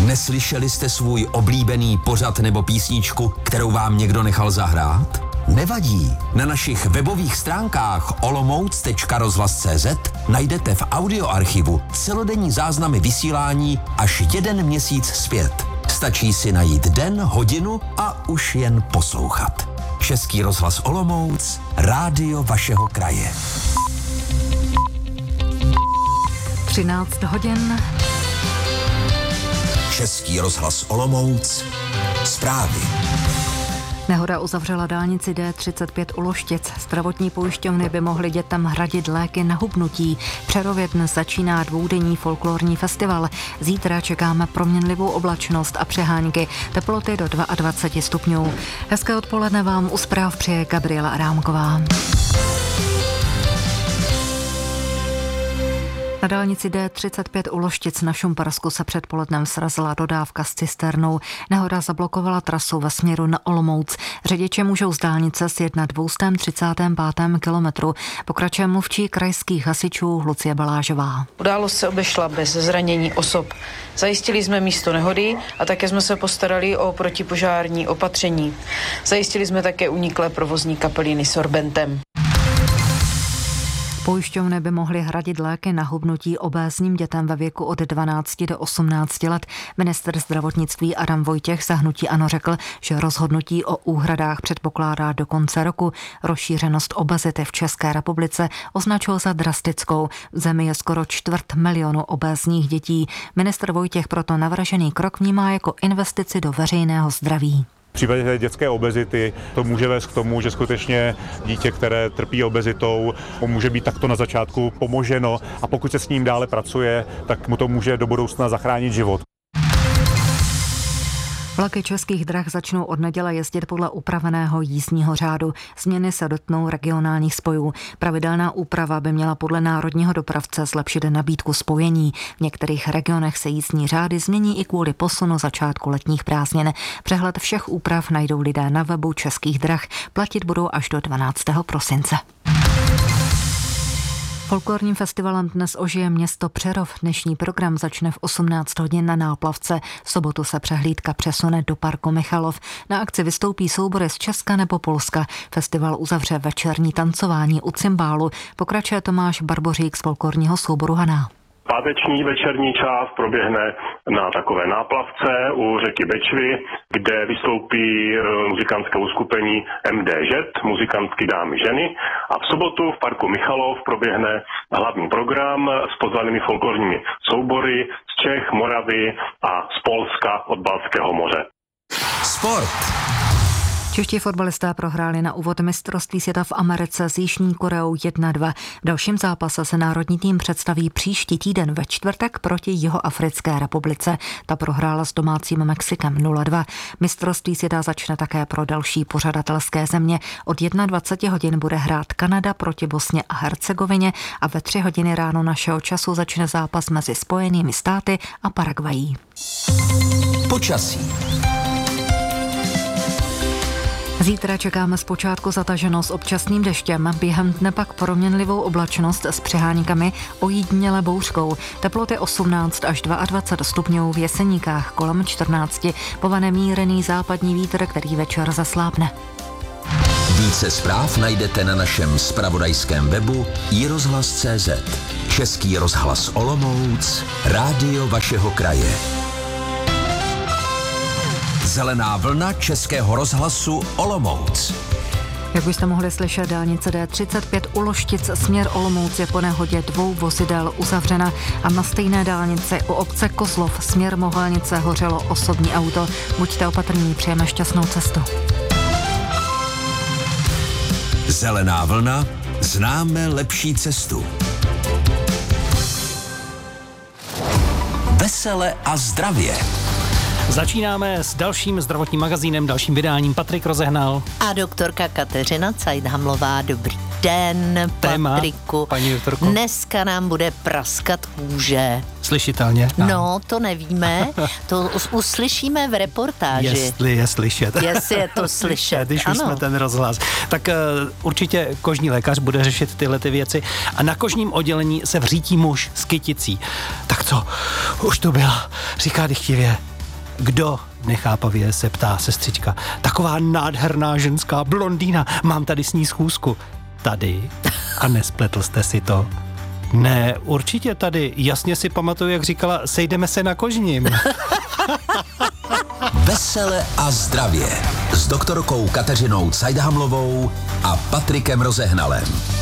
Neslyšeli jste svůj oblíbený pořad nebo písničku, kterou vám někdo nechal zahrát? Nevadí. Na našich webových stránkách olomouc.rozhlas.cz najdete v audioarchivu celodenní záznamy vysílání až 1 měsíc zpět. Stačí si najít den, hodinu a už jen poslouchat. Český rozhlas Olomouc, rádio vašeho kraje. 13 hodin. Český rozhlas Olomouc, zprávy. Nehoda uzavřela dálnici D35 u Loštic. Zdravotní pojišťovny by mohly dětem hradit léky na hubnutí. V Přerově dnes začíná 2denní folklorní festival. Zítra čekáme proměnlivou oblačnost a přehánky. Teploty do 22 stupňů. Hezké odpoledne vám u zpráv přeje Gabriela Adámková. Na dálnici D35 u Loštic na Šumparsku se předpolednem srazila dodávka s cisternou. Nehoda zablokovala trasu ve směru na Olomouc. Řidiči můžou z dálnice sjet na 235. kilometru. Pokračuje mluvčí krajských hasičů Lucie Balážová. Událost se obešla bez zranění osob. Zajistili jsme místo nehody a také jsme se postarali o protipožární opatření. Zajistili jsme také uniklé provozní kapeliny sorbentem. Pojišťovny by mohly hradit léky na hubnutí obézním dětem ve věku od 12 do 18 let. Ministr zdravotnictví Adam Vojtěch za hnutí ANO řekl, že rozhodnutí o úhradách předpokládá do konce roku. Rozšířenost obezity v České republice označil za drastickou. V zemi je skoro 250 000 obézních dětí. Ministr Vojtěch proto navržený krok vnímá jako investici do veřejného zdraví. V případě dětské obezity to může vést k tomu, že skutečně dítě, které trpí obezitou, může být takto na začátku pomoženo a pokud se s ním dále pracuje, tak mu to může do budoucna zachránit život. Vlaky Českých drah začnou od neděle jezdit podle upraveného jízdního řádu. Změny se dotknou regionálních spojů. Pravidelná úprava by měla podle národního dopravce zlepšit nabídku spojení. V některých regionech se jízdní řády změní i kvůli posunu začátku letních prázdnin. Přehled všech úprav najdou lidé na webu Českých drah. Platit budou až do 12. prosince. Folklorním festivalem dnes ožije město Přerov. Dnešní program začne v 18 hodin na Náplavce. V sobotu se přehlídka přesune do parku Michalov. Na akci vystoupí soubory z Česka nebo Polska. Festival uzavře večerní tancování u cymbálu. Pokračuje Tomáš Barbořík z folklorního souboru Haná. Páteční večerní část proběhne na takové náplavce u řeky Bečvy, kde vystoupí muzikantské uskupení MDŽ, muzikantky dámy ženy, a v sobotu v parku Michalov proběhne hlavní program s pozvanými folklorními soubory z Čech, Moravy a z Polska od Baltského moře. Sport. Čeští fotbalisté prohráli na úvod mistrovství světa v Americe s Jižní Koreou 1-2. V dalším zápase se národní tým představí příští týden ve čtvrtek proti Jihoafrické republice. Ta prohrála s domácím Mexikem 0-2. Mistrovství světa začne také pro další pořadatelské země. Od 21 hodin bude hrát Kanada proti Bosně a Hercegovině a ve 3 hodiny ráno našeho času začne zápas mezi Spojenými státy a Paraguayí. Počasí. Zítra čekáme zpočátku zataženo s občasným deštěm, během dne pak proměnlivou oblačnost s přeháníkami, ojediněle bouřkou. Teploty 18 až 22 stupňů, v Jeseníkách kolem 14, povane mírný západní vítr, který večer zaslábne. Více zpráv najdete na našem zpravodajském webu iRozhlas.cz. Český rozhlas Olomouc, rádio vašeho kraje. Zelená vlna Českého rozhlasu Olomouc. Jak byste mohli slyšet, dálnice D35 u Loštic směr Olomouc je po nehodě 2 vozidel uzavřena a na stejné dálnici u obce Kozlov směr Mohelnice hořelo osobní auto. Buďte opatrní, přejeme šťastnou cestu. Zelená vlna, známe lepší cestu. Vesele a zdravě. Začínáme s dalším zdravotním magazínem, dalším vydáním. Patrik Rozehnal. A doktorka Kateřina Cajdhamlová. Dobrý den, Téma, Patriku. paní doktorko. Dneska nám bude praskat kůže. Slyšitelně? No, to nevíme. To uslyšíme v reportáži. Jestli je slyšet. Jestli je to slyšet, Když ano. už jsme ten rozhlas. Tak určitě kožní lékař bude řešit tyhle ty věci. A na kožním oddělení se vřítí muž s kyticí. Tak co? Už to byla, říká dychtivě. Kdo? Nechápavě se ptá sestřička. Taková nádherná ženská blondýna, mám tady s ní schůzku. Tady? A nespletl jste si to? Ne, určitě tady. Jasně si pamatuju, jak říkala, sejdeme se na Kožním. Vesele a zdravě s doktorkou Kateřinou Cajdhamlovou a Patrikem Rozehnalem.